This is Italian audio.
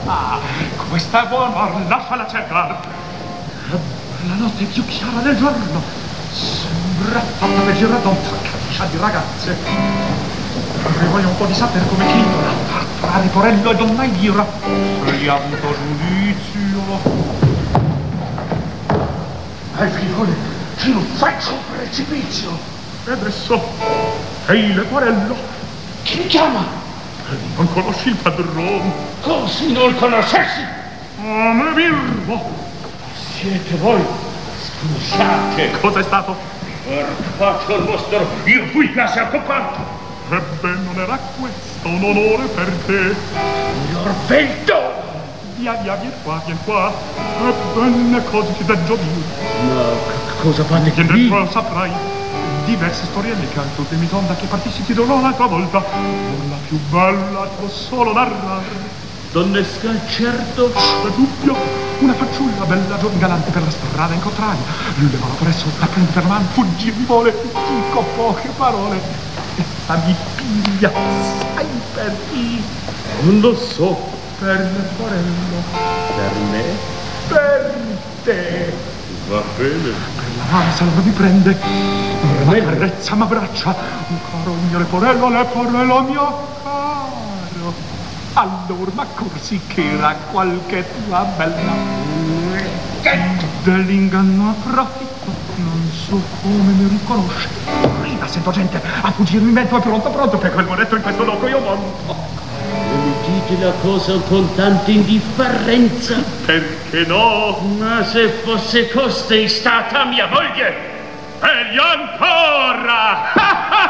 Questa è buona, lasciala cercare. La notte è più chiara del giorno. Sembra fatta per girare da un caccia di ragazze. Mi voglio un po' di sapere come titola. Tra Riporello e Donna Elvira. Scegliando giudizio. Figlione, io faccio un precipizio. E adesso, ehi Leporello. Chi mi chiama? Non conosci il padrone? Come se non conoscessi? Me Virgo. Siete voi? Scusate. Cosa è stato? Faccio il vostro, io fui là se occupato. Ebbene, non era questo un onore per te. Signor Vento! Via, vieni qua. Ebbene, cosa ti deggio dire? Ma cosa fate Che qui? dentro saprai. Diverse storielle che anche te mi sonda che partissi ti dirò un'altra volta. Non la più bella, devo solo narrare. Donnesca, certo. C'è dubbio. Una fanciulla bella, galante per la strada incontrai. Lui levava presso, la prende per la mano, fuggì mi vuole. Dico poche parole. Essa mi piglia, sai per chi? Non lo so. Per Leporello. Per me? Per te. Va bene. Per la mano se la mi prende. Ma carezza m'abbraccia. Un caro mio Leporello mio caro. Allora, ma corsi che era qualche tua bella dell'inganno approfitto, non so come mi riconosce. Rida, sento gente a fuggirmi in vento, è pronto, per quel monetto in questo loco io monto. Mi dite la cosa con tanta indifferenza? Perché no? Ma se fosse costei stata mia moglie! Meglio ancora!